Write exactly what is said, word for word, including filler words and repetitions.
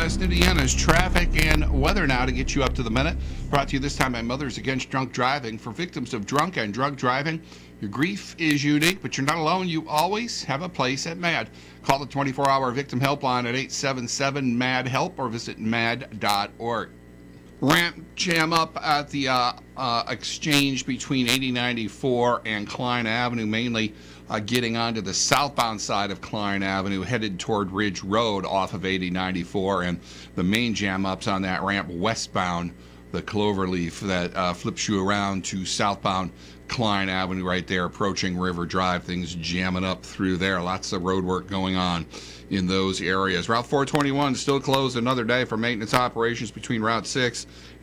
Northwest Indiana's traffic and weather now to get you up to the minute. Brought to you this time by Mothers Against Drunk Driving. For victims of drunk and drug driving, your grief is unique, but you're not alone. You always have a place at MAD. Call the twenty-four hour victim helpline at eight seven seven MAD HELP or visit mad dot org. Ramp jam up at the uh, uh, exchange between eighty ninety-four and Klein Avenue, mainly uh, getting onto the southbound side of Klein Avenue, headed toward Ridge Road off of eighty ninety-four, and the main jam ups on that ramp westbound, the Cloverleaf that uh, flips you around to southbound Klein Avenue right there, approaching River Drive. Things jamming up through there. Lots of road work going on in those areas. Route four twenty-one still closed another day for maintenance operations between Route six